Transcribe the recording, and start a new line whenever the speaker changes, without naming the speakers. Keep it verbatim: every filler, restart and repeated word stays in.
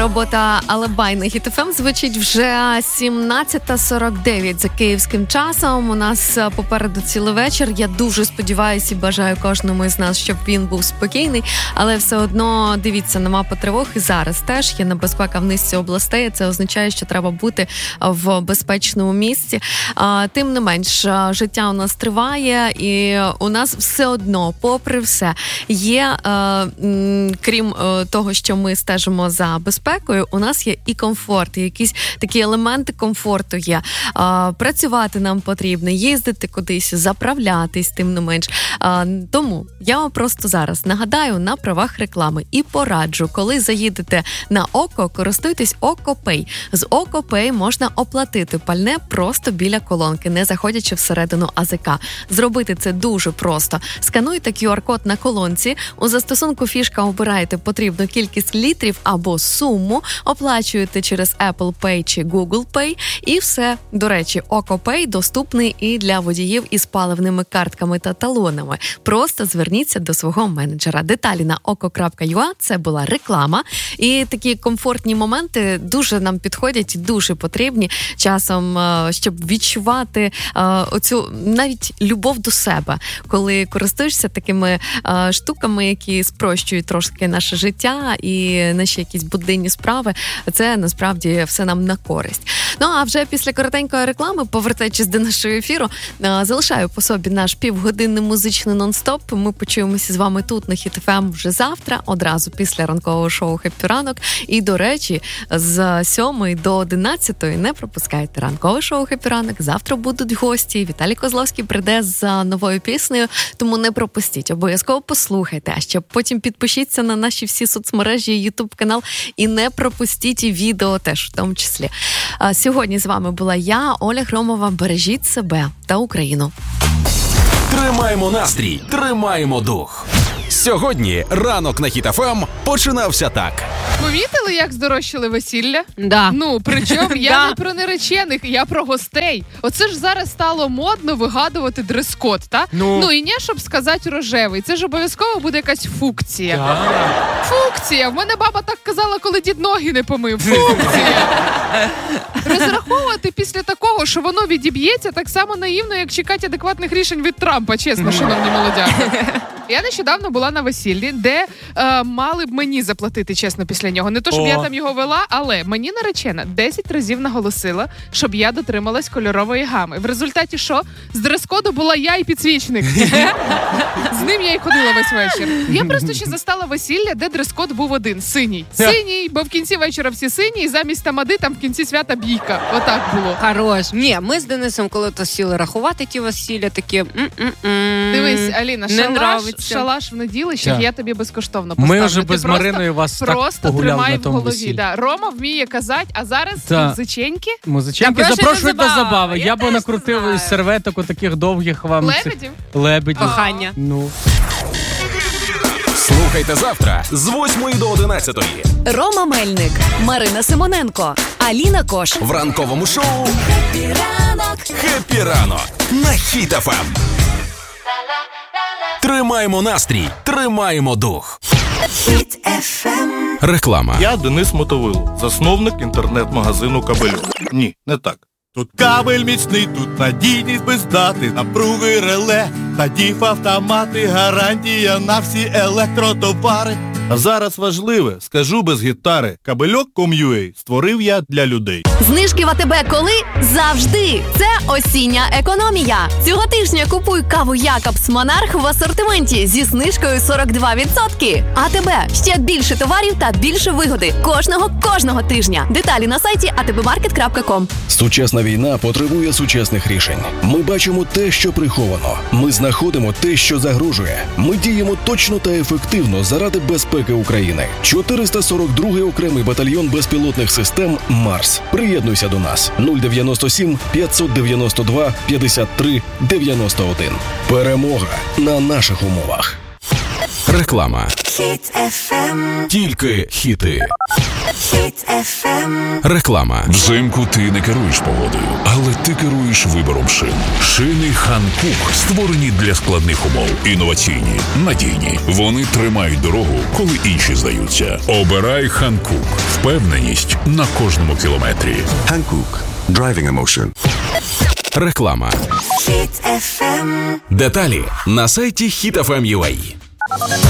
робота Алибай на Хіт еф ем звучить вже сімнадцята сорок дев'ять за київським часом. У нас попереду цілий вечір. Я дуже сподіваюся і бажаю кожному із нас, щоб він був спокійний, але все одно дивіться на мапу тривог. І зараз теж є небезпека в низці областей. Це означає, що треба бути в безпечному місці. Тим не менш, життя у нас триває, і у нас все одно, попри все, є, крім того, що ми стежимо за безпекою, у нас є і комфорт, і якісь такі елементи комфорту є. А, працювати нам потрібно, їздити кудись, заправлятись, тим не менш. А, тому я вам просто зараз нагадаю на правах реклами і пораджу, коли заїдете на ОКО, користуйтесь ОКО-Пей. З ОКО-Пей можна оплатити пальне просто біля колонки, не заходячи всередину АЗК. Зробити це дуже просто. Скануйте ку ар-код на колонці, у застосунку фішка обираєте потрібну кількість літрів або суму, оплачуєте через Apple Pay чи Google Pay і все. До речі, ОКО-Пей доступний і для водіїв із паливними картками та талонами. Просто зверніться до свого менеджера. Деталі на око крапка ю а. Це була реклама. І такі комфортні моменти дуже нам підходять і дуже потрібні часом, щоб відчувати оцю навіть любов до себе, коли користуєшся такими штуками, які спрощують трошки наше життя і наші якісь буденні справи. Це насправді все нам на користь. Ну, а вже після коротенької реклами, повертаючись до нашого ефіру, залишаю по собі наш півгодинний музичний нон-стоп. Ми почуємося з вами тут на Хіт еф ем вже завтра, одразу після ранкового шоу «Хеппі ранок». І, до речі, з сьомої до одинадцятої не пропускайте ранкове шоу «Хеппі ранок». Завтра будуть гості. Віталій Козловський прийде з новою піснею, тому не пропустіть. Обов'язково послухайте, а ще потім підпишіться на наші всі соцмережі, ютуб-канал і не пропустіть і відео теж в тому числі. Сьогодні з вами була я, Оля Громова. Бережіть себе та Україну.
Тримаємо настрій, тримаємо дух. Сьогодні ранок на Хіт еф ем починався так.
Помітили, як здорожчали весілля?
Да.
Ну, причому я не про наречених, я про гостей. Оце ж зараз стало модно вигадувати дрес-код, та? Ну, ну і не, щоб сказати рожевий. Це ж обов'язково буде якась фукція.
Да.
Фукція. В мене баба так казала, коли дід ноги не помив. Фукція. Розраховувати після такого, що воно відіб'ється, так само наївно, як чекати адекватних рішень від Трампа, чесно, шановні молодяки. Я нещодавно була на весіллі, де е, мали б мені заплатити, чесно, після нього. Не то, щоб О. я там його вела, але мені наречена десять разів наголосила, щоб я дотрималась кольорової гами. В результаті що? З дрес-коду була я і підсвічник. З ним я й ходила весь вечір. Я просто ще застала весілля, де дрес-код був один – синій. Синій, бо в кінці вечора всі сині, і замість тамади там в кінці свята бійка. Отак було.
Хорош. Ні, ми з Денисом коли-то сіли рахувати ті весілля, такі м-м-м.
Дивись, Аліна, шалаш, шалаш в неділищах, я тобі безкоштовно поставлю.
Ми вже без Мариною вас так погуляли на тому весіллі.
Да. Рома вміє казати, а зараз
да.
музиченьки.
Музиченьки запрошують до забави. Я,
я
б накрутив із серветок таких довгих вам.
Лебедів?
Лебедів.
Кохання.
Ну.
Слухайте завтра з восьмої до одинадцятої.
Рома Мельник, Марина Симоненко, Аліна Кош.
В ранковому шоу
«Хеппі ранок».
«Хеппі ранок» на Хіт еф ем. Тримаємо настрій, тримаємо дух.
Хіт еф ем.
Реклама.
Я Денис Мотовило, засновник інтернет-магазину «Кабельок». Ні, не так. Тут кабель міцний, тут надійність без дати, напруги реле, та діф-автомати, гарантія на всі електротовари. А зараз важливе, скажу без гітари, кабельок крапка ком крапка ю а створив я для людей.
Знижки в АТБ коли? Завжди! Це осіння економія. Цього тижня купуй каву Якобс Монарх в асортименті зі знижкою сорок два відсотки. АТБ. Ще більше товарів та більше вигоди. Кожного, кожного тижня. Деталі на сайті а те бе маркет крапка ком.
Сучасна війна потребує сучасних рішень. Ми бачимо те, що приховано. Ми знаходимо те, що загрожує. Ми діємо точно та ефективно заради безпеки України. чотириста сорок другий окремий батальйон безпілотних систем «Марс». Приєднуйся до нас. нуль дев'яносто сім п'ятсот дев'яносто два п'ятдесят три дев'яносто один. Перемога на наших умовах.
Реклама.
Хіт еф ем.
Тільки хіти.
Хіт еф ем.
Реклама.
Взимку ти не керуєш погодою, але ти керуєш вибором шин. Шини Ханкук створені для складних умов. Інноваційні, надійні. Вони тримають дорогу, коли інші здаються. Обирай Ханкук. Впевненість на кожному кілометрі.
Ханкук. Driving emotion.
Реклама.
Хіт еф ем.
Деталі на сайті хіт еф ем точка ю а.